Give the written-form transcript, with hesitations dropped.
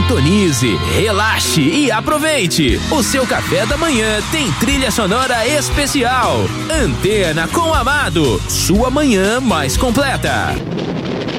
Sintonize, relaxe e aproveite. O seu café da manhã tem trilha sonora especial. Antena com Amado, sua manhã mais completa.